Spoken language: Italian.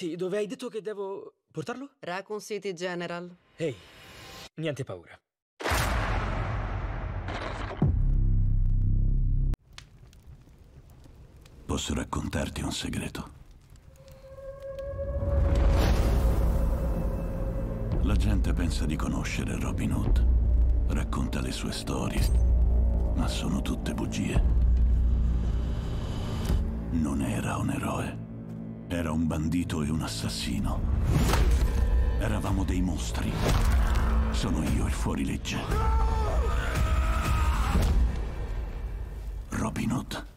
Sì, dove hai detto che devo portarlo? Raccoon City General. Ehi, niente paura. Posso raccontarti un segreto? La gente pensa di conoscere Robin Hood. Racconta le sue storie, ma sono tutte bugie. Non era un eroe. Era un bandito e un assassino. Eravamo dei mostri. Sono io il fuorilegge. Robin Hood.